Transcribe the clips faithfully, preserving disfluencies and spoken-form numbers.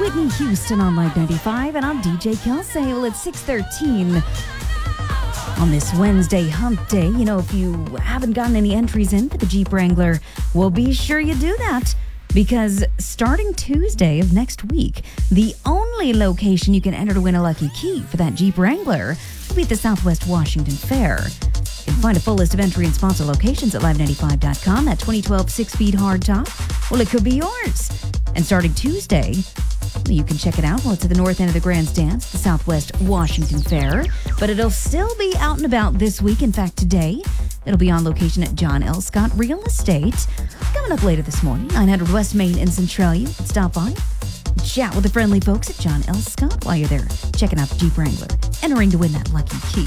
Whitney Houston on Live ninety-five, and I'm D J Kelsey. Well, it's six thirteen on this Wednesday hump day. You know, if you haven't gotten any entries in for the Jeep Wrangler, well, be sure you do that. Because starting Tuesday of next week, the only location you can enter to win a lucky key for that Jeep Wrangler will be at the Southwest Washington Fair. You can find a full list of entry and sponsor locations at live ninety-five dot com. That twenty twelve six-speed hardtop, well, it could be yours. And starting Tuesday, you can check it out. Well, it's at the north end of the grandstand, the Southwest Washington Fair. But it'll still be out and about this week. In fact, today, it'll be on location at John L. Scott Real Estate. Coming up later this morning, nine hundred West Main in Centralia. Stop by, chat with the friendly folks at John L. Scott while you're there checking out the Jeep Wrangler, entering to win that lucky key.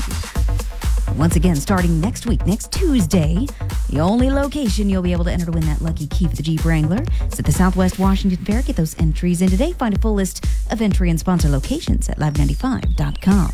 Once again, starting next week, next Tuesday, the only location you'll be able to enter to win that lucky key for the Jeep Wrangler is at the Southwest Washington Fair. Get those entries in today. Find a full list of entry and sponsor locations at live ninety-five dot com.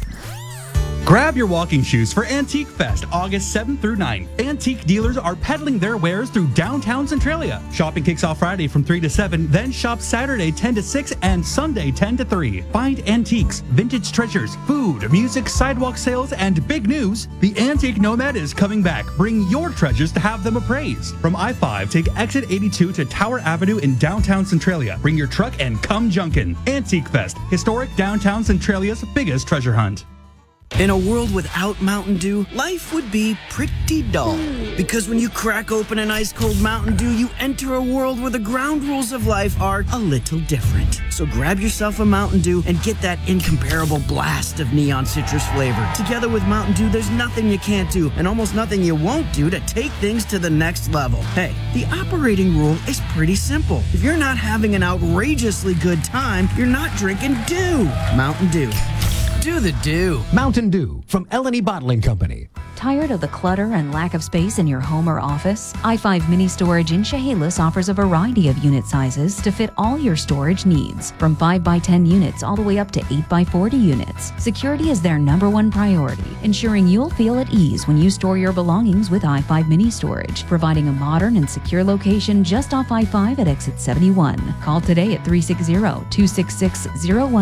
Grab your walking shoes for Antique Fest, August seventh through ninth. Antique dealers are peddling their wares through downtown Centralia. Shopping kicks off Friday from three to seven, then shop Saturday ten to six and Sunday ten to three. Find antiques, vintage treasures, food, music, sidewalk sales, and big news, the Antique Nomad is coming back. Bring your treasures to have them appraised. From I five, take exit eighty-two to Tower Avenue in downtown Centralia. Bring your truck and come junkin'. Antique Fest, historic downtown Centralia's biggest treasure hunt. In a world without Mountain Dew, life would be pretty dull. Because when you crack open an ice-cold Mountain Dew, you enter a world where the ground rules of life are a little different. So grab yourself a Mountain Dew and get that incomparable blast of neon citrus flavor. Together with Mountain Dew, there's nothing you can't do and almost nothing you won't do to take things to the next level. Hey, the operating rule is pretty simple. If you're not having an outrageously good time, you're not drinking Dew. Mountain Dew. Do the Dew. Mountain Dew from L and E Bottling Company. Tired of the clutter and lack of space in your home or office? I five Mini Storage in Chehalis offers a variety of unit sizes to fit all your storage needs, from five by ten units all the way up to eight by forty units. Security is their number one priority, ensuring you'll feel at ease when you store your belongings with I five Mini Storage, providing a modern and secure location just off I five at exit seventy-one. Call today at three six zero, two six six, zero one